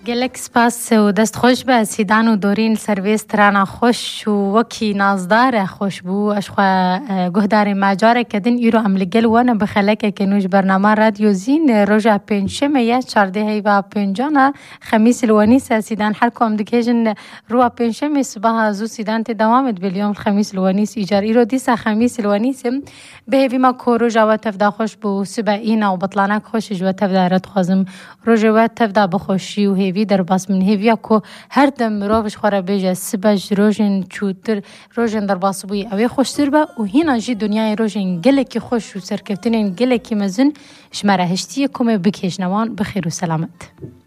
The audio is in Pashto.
گلک سپاس و دست خوش به سیدان و دورین سرویس ترانا خوش و وکی نازدار خوش بو اشخوا گهدار مجاره کدین ایرو عمل گل وانا بخلکه که نوش برنامه رادیو زین روژا پنجشنبه یا 14 و پنجانا خمیس الونیس سیدان حرکو هم دکیجن رو پنجشنبه صبح زو سیدان تدوامت باليوم الخميس الونيس ایجار ایرو دیسا خمیس الونیس به ویما کو روژا و تفدا خوش بو سبعینا و بطلانک خوش جو تفدا رد خوازم روژا و تفدا بخوشی و هیوی در باس من هیویا کو هر دم روش خورا بیجه سبج روژن چوتر روژن در باس بوی اوی خوشتر با و هینا جی دنیای روژن گلکی خوش و سرکفتنین گلکی مزن شماره هشتی کم بکیش نوان بخیر و سلامت.